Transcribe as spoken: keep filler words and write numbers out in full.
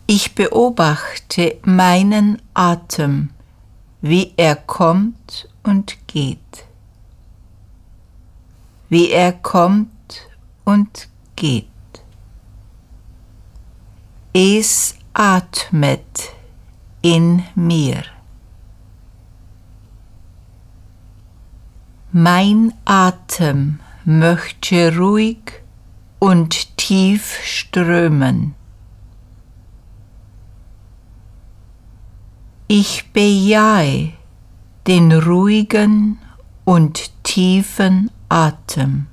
Ich beobachte meinen Atem, wie er kommt und geht, wie er kommt und geht. Es atmet in mir. Mein Atem möchte ruhig und tief strömen. Ich bejahe den ruhigen und tiefen Atem.